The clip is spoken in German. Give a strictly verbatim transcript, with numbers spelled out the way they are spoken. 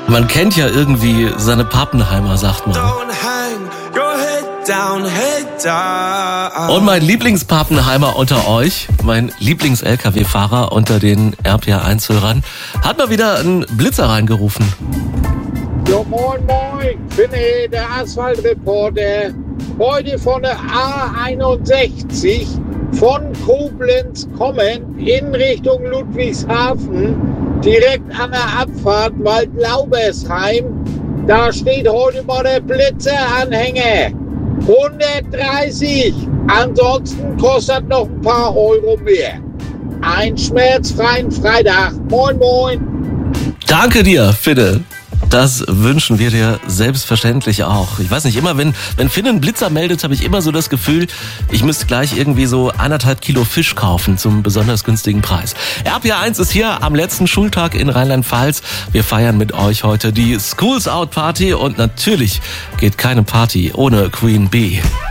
Man kennt ja irgendwie seine Pappenheimer, sagt man. Und mein Lieblingspappenheimer unter euch, mein Lieblings-L K W-Fahrer unter den R P R eins-Hörern, hat mal wieder einen Blitzer reingerufen. Jo, moin, moin, bin ich, der Asphaltreporter. Heute von der A einundsechzig von Koblenz kommen in Richtung Ludwigshafen, direkt an der Abfahrt Waldlaubersheim. Da steht heute mal der Blitzeranhänger. hundertdreißig. Ansonsten kostet noch ein paar Euro mehr. Ein schmerzfreien Freitag. Moin, moin. Danke dir, Finne. Das wünschen wir dir selbstverständlich auch. Ich weiß nicht, immer wenn, wenn Finn einen Blitzer meldet, habe ich immer so das Gefühl, ich müsste gleich irgendwie so anderthalb Kilo Fisch kaufen zum besonders günstigen Preis. R P R eins ist hier am letzten Schultag in Rheinland-Pfalz. Wir feiern mit euch heute die Schools Out Party und natürlich geht keine Party ohne Queen Bee.